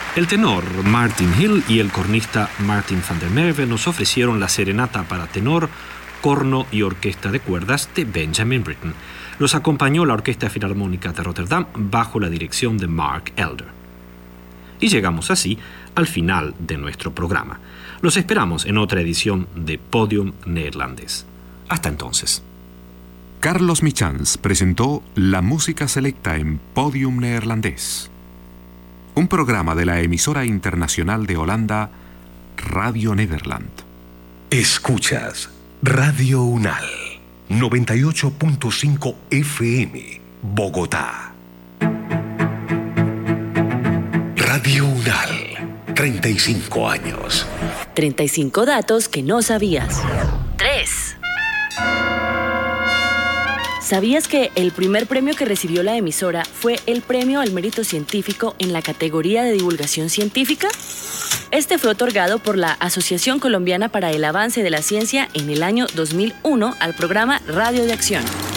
El tenor Martin Hill y el cornista Martin van der Merwe nos ofrecieron la serenata para tenor, corno y orquesta de cuerdas de Benjamin Britten. Los acompañó la Orquesta Filarmónica de Rotterdam bajo la dirección de Mark Elder. Y llegamos así al final de nuestro programa. Los esperamos en otra edición de Podium Neerlandés. Hasta entonces. Carlos Michans presentó la música selecta en Podium Neerlandés, un programa de la emisora internacional de Holanda, Radio Nederland. Escuchas Radio Unal, 98.5 FM, Bogotá. Radio Unal, 35 años. 35 datos que no sabías. 3. ¿Sabías que el primer premio que recibió la emisora fue el Premio al Mérito Científico en la categoría de divulgación científica? Este fue otorgado por la Asociación Colombiana para el Avance de la Ciencia en el año 2001 al programa Radio de Acción.